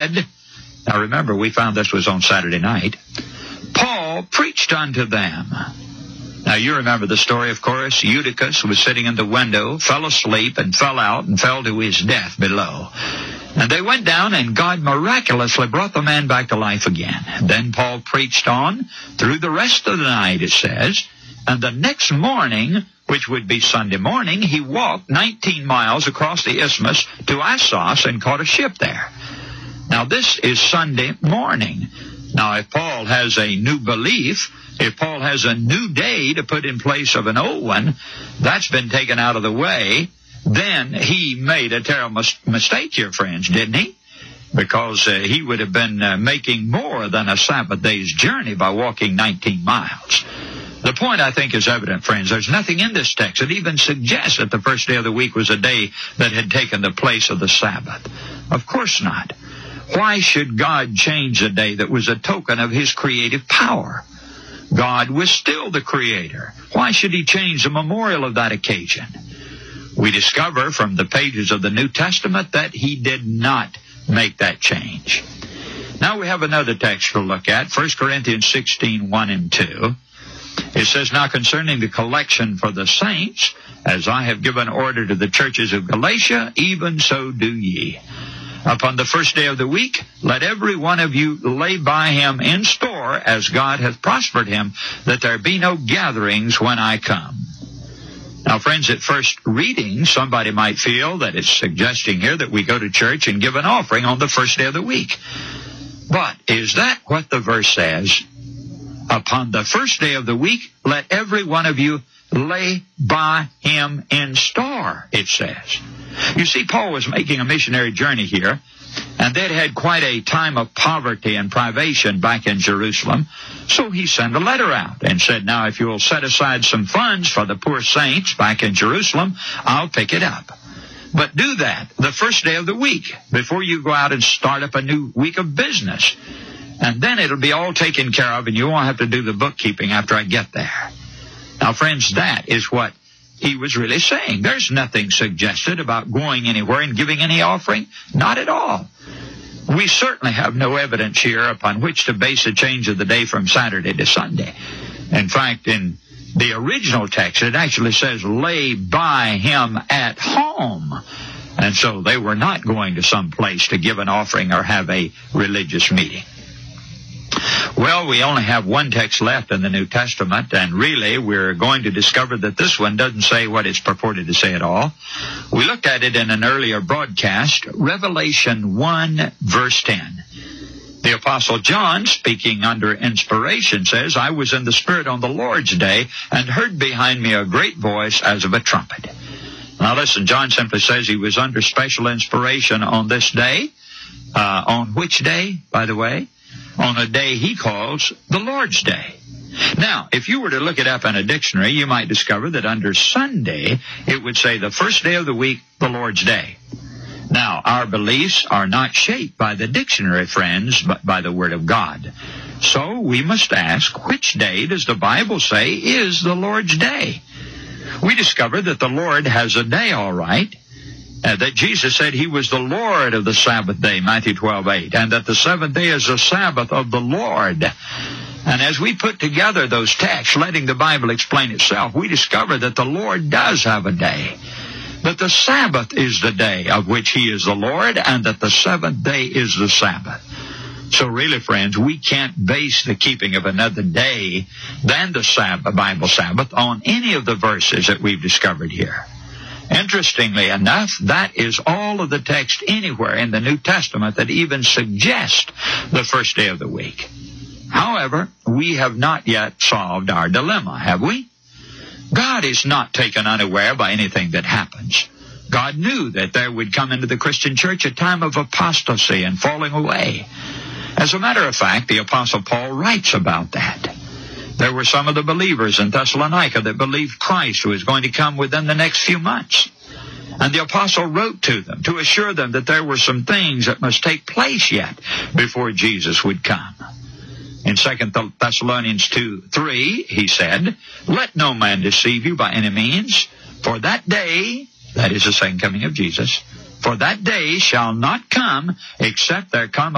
said, now remember, we found this was on Saturday night, Paul preached unto them. Now you remember the story, of course. Eutychus was sitting in the window, fell asleep, and fell out and fell to his death below. And they went down, and God miraculously brought the man back to life again. Then Paul preached on through the rest of the night, it says. And the next morning, which would be Sunday morning, he walked 19 miles across the isthmus to Assos and caught a ship there. Now this is Sunday morning. Now if Paul has a new belief, if Paul has a new day to put in place of an old one, that's been taken out of the way, then he made a terrible mistake here, friends, didn't he? Because he would have been making more than a Sabbath day's journey by walking 19 miles. The point, I think, is evident, friends. There's nothing in this text that even suggests that the first day of the week was a day that had taken the place of the Sabbath. Of course not. Why should God change a day that was a token of his creative power? God was still the creator. Why should he change the memorial of that occasion? We discover from the pages of the New Testament that he did not make that change. Now we have another text to look at, 1 Corinthians 16, 1 and 2. It says, now concerning the collection for the saints, as I have given order to the churches of Galatia, even so do ye. Upon the first day of the week, let every one of you lay by him in store, as God hath prospered him, that there be no gatherings when I come. Now, friends, at first reading, somebody might feel that it's suggesting here that we go to church and give an offering on the first day of the week. But is that what the verse says? Upon the first day of the week, let every one of you lay by him in store, it says. You see, Paul was making a missionary journey here, and they'd had quite a time of poverty and privation back in Jerusalem. So he sent a letter out and said, now if you will set aside some funds for the poor saints back in Jerusalem, I'll pick it up. But do that the first day of the week before you go out and start up a new week of business. And then it'll be all taken care of, and you won't have to do the bookkeeping after I get there. Now, friends, that is what he was really saying. There's nothing suggested about going anywhere and giving any offering. Not at all. We certainly have no evidence here upon which to base a change of the day from Saturday to Sunday. In fact, in the original text, it actually says, lay by him at home. And so they were not going to some place to give an offering or have a religious meeting. Well, we only have one text left in the New Testament, and really we're going to discover that this one doesn't say what it's purported to say at all. We looked at it in an earlier broadcast, Revelation 1, verse 10. The Apostle John, speaking under inspiration, says, I was in the Spirit on the Lord's day, and heard behind me a great voice as of a trumpet. Now listen, John simply says he was under special inspiration on this day. On which day, by the way? On a day he calls the Lord's Day. Now, if you were to look it up in a dictionary, you might discover that under Sunday, it would say the first day of the week, the Lord's Day. Now, our beliefs are not shaped by the dictionary, friends, but by the Word of God. So we must ask, which day does the Bible say is the Lord's Day? We discover that the Lord has a day, all right, that Jesus said he was the Lord of the Sabbath day, Matthew 12:8, and that the seventh day is the Sabbath of the Lord. And as we put together those texts, letting the Bible explain itself, we discover that the Lord does have a day, that the Sabbath is the day of which he is the Lord, and that the seventh day is the Sabbath. So really, friends, we can't base the keeping of another day than the Bible Sabbath on any of the verses that we've discovered here. Interestingly enough, that is all of the text anywhere in the New Testament that even suggest the first day of the week. However, we have not yet solved our dilemma, have we? God is not taken unaware by anything that happens. God knew that there would come into the Christian church a time of apostasy and falling away. As a matter of fact, the Apostle Paul writes about that. There were some of the believers in Thessalonica that believed Christ was going to come within the next few months. And the apostle wrote to them to assure them that there were some things that must take place yet before Jesus would come. In 2 Thessalonians 2:3, he said, let no man deceive you by any means, for that day, that is the second coming of Jesus, for that day shall not come except there come